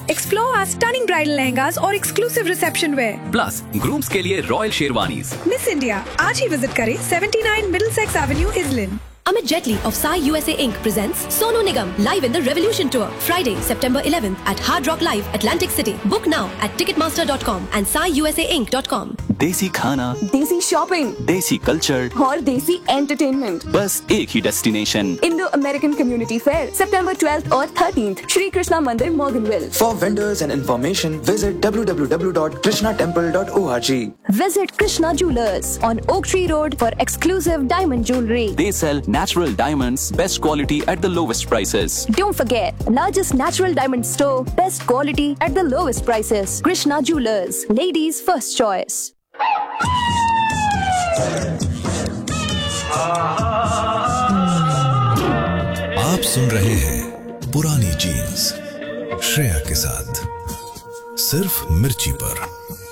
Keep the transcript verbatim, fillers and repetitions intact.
Explore our stunning bridal lehengas और exclusive reception wear. Plus, grooms के लिए Royal Sherwanis. Miss India, आज ही visit करें seventy-nine Middlesex Avenue, Islin. Amit Jetley of Sai U S A Incorporated presents Sonu Nigam live in the Revolution Tour, Friday, September eleventh at Hard Rock Live, Atlantic City. Book now at ticketmaster dot com and sai u s a inc dot com. देसी खाना, देसी shopping, देसी culture और देसी entertainment, बस एक ही destination, Indo American community fair, September twelfth और thirteenth, Shri Krishna मंदिर, Morganville. For vendors and information, visit w w w dot krishna temple dot org. Visit Krishna Jewelers on Oak Tree Road for exclusive diamond jewelry. They sell natural diamonds, best quality at the lowest prices. Don't forget, largest natural diamond store, best quality at the lowest prices. Krishna Jewelers, ladies' first choice. आप सुन रहे हैं पुरानी jeans Shreya के साथ, सिर्फ मिर्ची पर।